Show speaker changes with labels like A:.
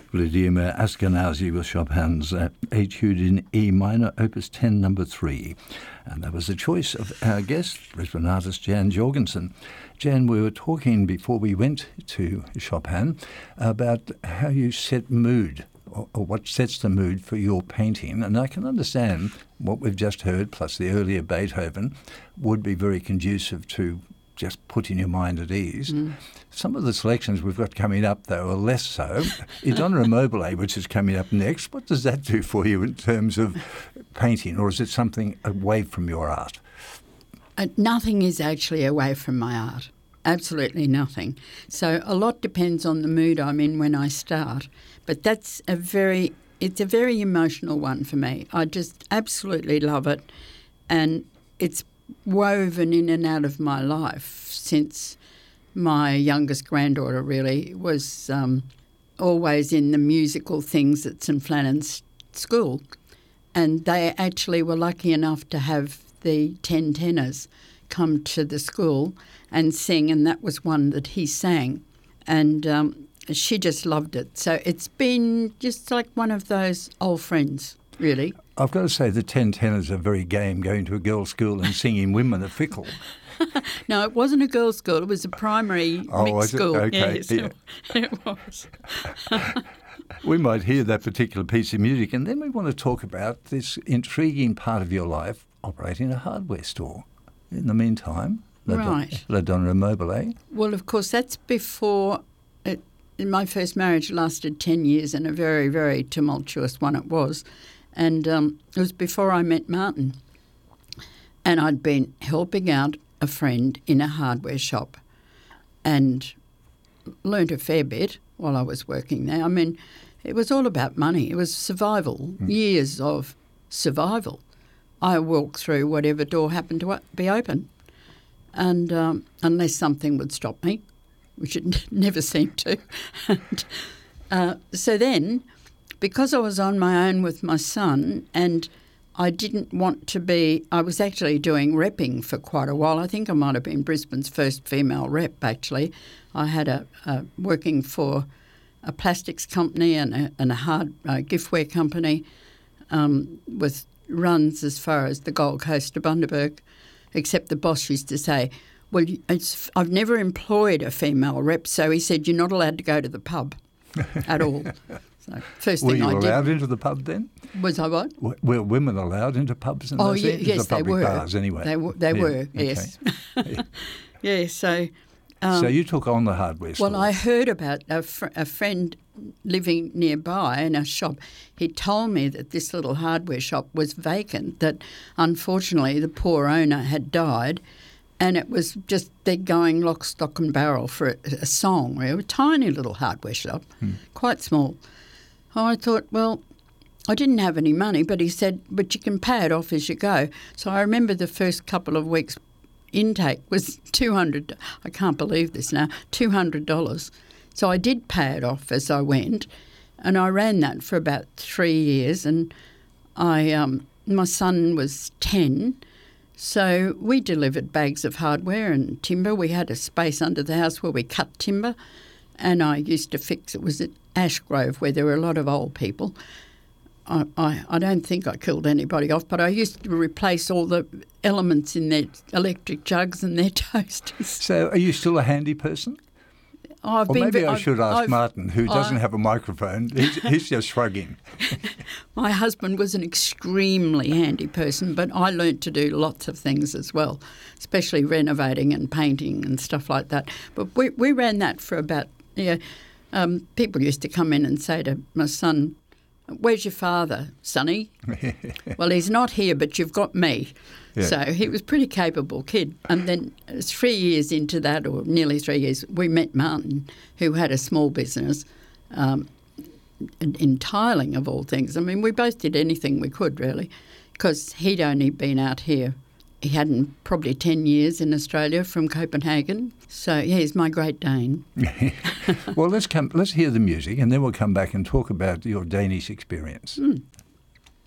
A: Vladimir Ashkenazy with Chopin's Etude in E minor, Opus 10, number 3. And that was the choice of our guest, Brisbane artist Jan Jorgensen. Jan, we were talking before we went to Chopin about how you set mood, or what sets the mood for your painting. And I can understand what we've just heard, plus the earlier Beethoven, would be very conducive to just putting your mind at ease. Some of the selections we've got coming up, though, are less so. Idonna Immobile, which is coming up next, what does that do for you in terms of painting, or is it something away from your art?
B: Nothing is actually away from my art. Absolutely nothing. So a lot depends on the mood I'm in when I start. But it's a very emotional one for me. I just absolutely love it. And it's woven in and out of my life since my youngest granddaughter really was always in the musical things at St Flannan's School. And they actually were lucky enough to have the 10 tenors come to the school and sing, and that was one that he sang. And she just loved it. So it's been just like one of those old friends, really.
A: I've got to say the 10 tenors are very game, going to a girls' school and singing Women Are Fickle.
B: No, it wasn't a girls' school. It was a primary mixed school.
A: Okay.
B: Yes,
A: yeah.
B: it was.
A: We might hear that particular piece of music, and then we want to talk about this intriguing part of your life, operating a hardware store. In the meantime, La Donna Immobile.
B: Well, of course, that's before my first marriage lasted 10 years, and a very, very tumultuous one it was. And it was before I met Martin. And I'd been helping out a friend in a hardware shop and learnt a fair bit while I was working there. I mean, it was all about money. It was survival, years of survival. I walked through whatever door happened to be open, and unless something would stop me, which it never seemed to. And, so then, because I was on my own with my son and I didn't want to be – I was actually doing repping for quite a while. I think I might have been Brisbane's first female rep, actually. I had working for a plastics company and a hard giftware company with runs as far as the Gold Coast to Bundaberg, except the boss used to say, well, I've never employed a female rep, so he said, you're not allowed to go to the pub at all. So first
A: were
B: thing I did.
A: Were you allowed into the pub then?
B: Was I what?
A: Were women allowed into pubs? And
B: yes,
A: the public
B: they were.
A: Bars anyway.
B: They were, yes.
A: Okay.
B: Yeah, so...
A: so you took on the hardware store.
B: Well, I heard about a friend living nearby in a shop. He told me that this little hardware shop was vacant, that unfortunately the poor owner had died, and it was just they're going lock, stock and barrel for a song, really. A tiny little hardware shop, quite small. I thought, well, I didn't have any money, but he said, but you can pay it off as you go. So I remember the first couple of weeks intake was $200. I can't believe this now, $200. So I did pay it off as I went, and I ran that for about 3 years. And my son was 10, so we delivered bags of hardware and timber. We had a space under the house where we cut timber, and I used to fix. It was at Ashgrove where there were a lot of old people. I don't think I killed anybody off, but I used to replace all the elements in their electric jugs and their toasters.
A: So are you still a handy person? Maybe I should ask Martin, who doesn't have a microphone. He's just shrugging.
B: My husband was an extremely handy person, but I learnt to do lots of things as well, especially renovating and painting and stuff like that. But we ran that for about, people used to come in and say to my son, where's your father, Sonny? Well, he's not here, but you've got me. Yeah. So he was a pretty capable kid. And then 3 years into that, or nearly 3 years, we met Martin, who had a small business in tiling, of all things. I mean, we both did anything we could, really, because he'd only been out here. He hadn't probably 10 years in Australia from Copenhagen. So, yeah, he's my Great Dane.
A: Well, let's hear the music, and then we'll come back and talk about your Danish experience.